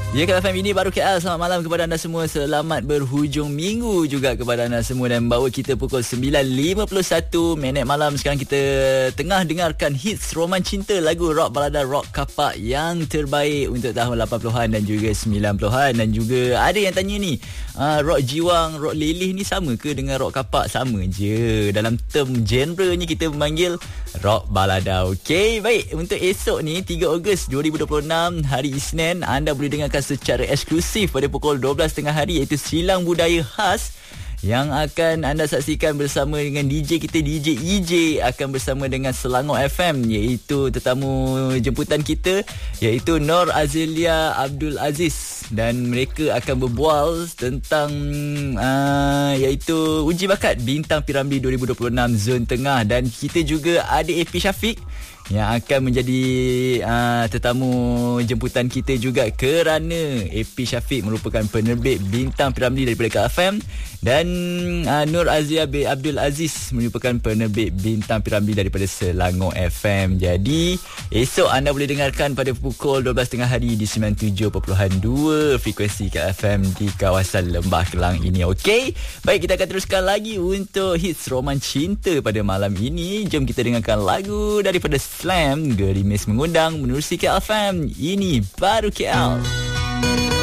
Ya, KFM ini baru KL. Selamat malam kepada anda semua. Selamat berhujung minggu juga kepada anda semua. Dan bawa kita pukul 9.51 minit malam. Sekarang kita tengah dengarkan hits roman cinta, lagu rock balada rock kapak yang terbaik untuk tahun 80-an dan juga 90-an. Dan juga ada yang tanya ni, rock jiwang, rock lelih ni sama ke dengan rock kapak? Sama je. Dalam term genre ni kita memanggil rock balada. Okey, baik. Untuk esok ni 3 Ogos 2026 hari Isnin, anda boleh dengarkan secara eksklusif pada pukul 12.30 hari, iaitu Silang Budaya Khas yang akan anda saksikan bersama dengan DJ kita, DJ EJ akan bersama dengan Selangor FM, iaitu tetamu jemputan kita iaitu Nur Azelia Abdul Aziz, dan mereka akan berbual tentang iaitu uji bakat Bintang Piramli 2026 Zon Tengah. Dan kita juga ada AP Syafiq yang akan menjadi tetamu jemputan kita juga, kerana AP Syafiq merupakan penerbit Bintang Piramli daripada KFM, dan Nur Azia Abdul Aziz merupakan penerbit Bintang Piramli daripada Selangor FM. Jadi esok anda boleh dengarkan pada pukul 12.30 hari di 97.2 frekuensi KFM di kawasan Lembah Kelang ini. Okey, baik, kita akan teruskan lagi untuk hits roman cinta pada malam ini. Jom kita dengarkan lagu daripada Slam, Gerimis Mengundang menerusi KFM. Ini baru KL.